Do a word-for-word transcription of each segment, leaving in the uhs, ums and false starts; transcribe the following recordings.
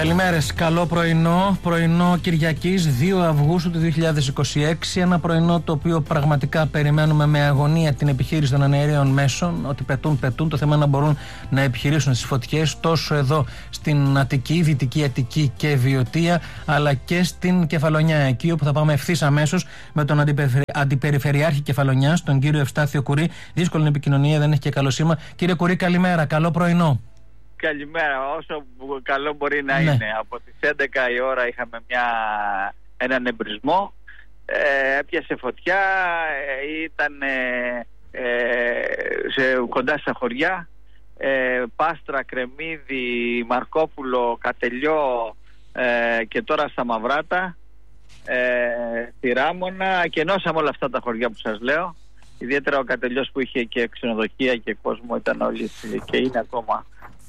Καλημέρες, καλό πρωινό, πρωινό Κυριακής δύο Αυγούστου του δύο χιλιάδες είκοσι έξι. Ένα πρωινό το οποίο πραγματικά περιμένουμε με αγωνία την επιχείρηση των εναερίων μέσων. Ότι πετούν, πετούν. Το θέμα είναι να μπορούν να επιχειρήσουν στις φωτιές τόσο εδώ στην Αττική, Δυτική Αττική και Βιωτία, αλλά και στην Κεφαλονιά, εκεί όπου θα πάμε ευθύς αμέσως με τον αντιπεριφερει... Αντιπεριφερειάρχη Κεφαλονιάς, τον κύριο Ευστάθιο Κουρί. Δύσκολη επικοινωνία, δεν έχει και καλό σήμα. Κύριε Κουρί, καλημέρα, καλό πρωινό. Καλημέρα, όσο καλό μπορεί να ναι. είναι. Από τις έντεκα η ώρα είχαμε μια, έναν εμπρισμό, ε, έπιασε φωτιά, ε, ήταν ε, ε, σε, κοντά στα χωριά, ε, Πάστρα, Κρεμμύδι, Μαρκόπουλο, Κατελιό ε, και τώρα στα Μαυράτα, ε, στη Ράμωνα, και ενώσαμε όλα αυτά τα χωριά που σας λέω. Ιδιαίτερα ο Κατελιός που είχε και ξενοδοχεία και κόσμο, ήταν όλοι και είναι ακόμα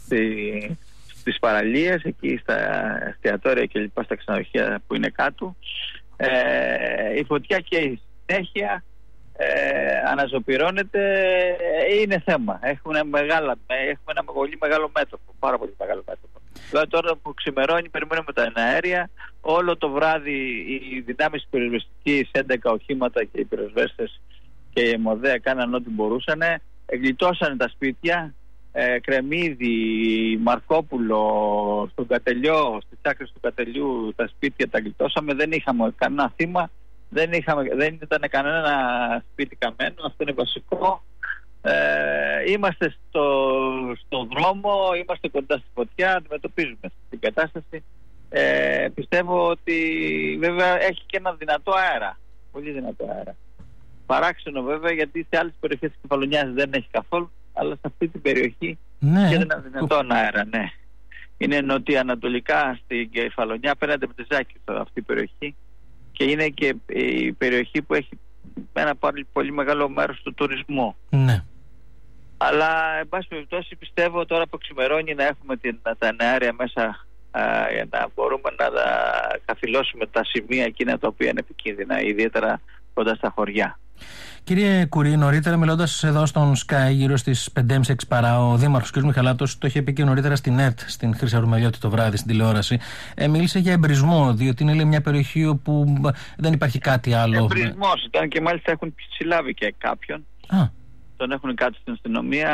στις παραλίες, εκεί στα εστιατόρια και λοιπά, στα ξενοδοχεία που είναι κάτω. Ε, η φωτιά και η συνέχεια ε, αναζωπυρώνεται, είναι θέμα. Έχουμε, μεγάλα, έχουμε ένα πολύ μεγάλο μέτωπο, πάρα πολύ μεγάλο μέτωπο. Δηλαδή τώρα που ξημερώνει περιμένουμε τα εναέρια, όλο το βράδυ οι δυνάμεις πυροσβεστικής, έντεκα οχήματα και οι πυροσβέστες και η ΕΜΟΔΕ κάναν ό,τι μπορούσαν, γλιτώσανε τα σπίτια. Ε, Κρεμμύδι, Μαρκόπουλο, στον Κατελιό, στις άκρες του Κατελιού τα σπίτια τα γλιτώσαμε, δεν είχαμε κανένα θύμα, δεν, είχαμε, δεν ήταν κανένα σπίτι καμένο, αυτό είναι βασικό. Ε, είμαστε στο, στο δρόμο, είμαστε κοντά στη φωτιά, αντιμετωπίζουμε την κατάσταση. Ε, πιστεύω ότι βέβαια έχει και ένα δυνατό αέρα, πολύ δυνατό αέρα. Παράξενο βέβαια, γιατί σε άλλες περιοχές της Κεφαλονιάς δεν έχει καθόλου, αλλά σε αυτή την περιοχή ναι. και ένα δυνατόν αέρα, ναι. Είναι νοτιοανατολικά στην Κεφαλονιά, απέναντι από τη Ζάκη αυτή η περιοχή, και είναι και η περιοχή που έχει ένα πολύ, πολύ μεγάλο μέρος του τουρισμού. Ναι. Αλλά εν πάση περιπτώσει πιστεύω τώρα που ξημερώνει να έχουμε την, τα εναέρια μέσα α, για να μπορούμε να τα καθυλώσουμε τα σημεία εκείνα τα οποία είναι επικίνδυνα, ιδιαίτερα κοντά στα χωριά. Κύριε Κουρί, νωρίτερα μιλώντας εδώ στον Sky γύρω στις πέντε και μισή έξι παρά, ο Δήμαρχος κ. Μιχαλάτος το είχε πει και νωρίτερα στην ΕΡΤ, στην Χρύσα Ρουμελιώτη το βράδυ στην τηλεόραση. Ε, μίλησε για εμπρισμό, διότι είναι λέει, μια περιοχή όπου δεν υπάρχει κάτι άλλο. Εμπρισμός ήταν, και μάλιστα έχουν συλλάβει και κάποιον. Α. Τον έχουν κάτω στην αστυνομία,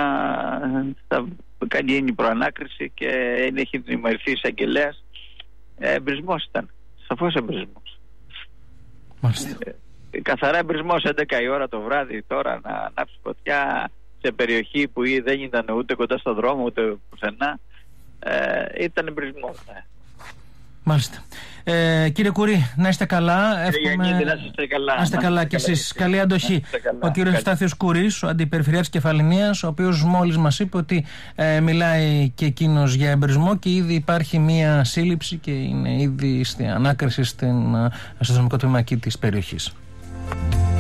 θα κάνει η προανάκριση και έχει ενημερωθεί εισαγγελέας. Ε, εμπρισμός ήταν, σαφώς εμπρισμός. Μάλιστα. Ε, καθαρά εμπρισμός, έντεκα η ώρα το βράδυ τώρα να ανάψει φωτιά σε περιοχή που δεν ήταν ούτε κοντά στο δρόμο ούτε πουθενά, ε, ήταν εμπρισμός. Ναι. Μάλιστα. Ε, κύριε Κουρί, να είστε καλά. Εύχομαι... Να είστε καλά. Να είστε καλά και εσείς. Καλή αντοχή. Ο κύριος Ευστάθιος Κουρής, ο αντιπεριφερειάρχης Κεφαλονιάς, ο οποίος μόλις μας είπε ότι ε, μιλάει και εκείνος για εμπρισμό και ήδη υπάρχει μία σύλληψη και είναι ήδη στην ανάκριση στην, στο αστυνομικό τμήμα εκεί της περιοχής.